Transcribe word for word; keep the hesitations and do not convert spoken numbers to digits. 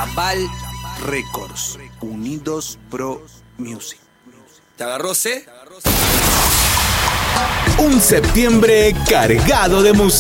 Chapal Records, Unidos Pro Music. ¿Te agarró C? Un septiembre cargado de música.